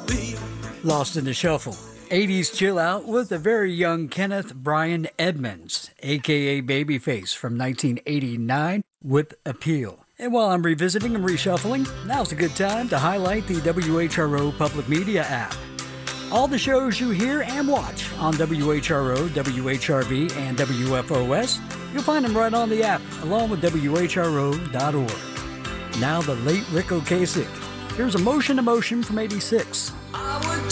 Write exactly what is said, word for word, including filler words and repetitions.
Lost in the Shuffle. eighties chill out with the very young Kenneth Brian Edmonds, aka Babyface, from nineteen eighty-nine with Appeal. And while I'm revisiting and reshuffling, now's a good time to highlight the W H R O Public Media app. All the shows you hear and watch on W H R O, W H R V, and W F O S, you'll find them right on the app, along with W H R O dot org. Now the late Rick Ocasek. Here's Emotion Emotion from eighty-six.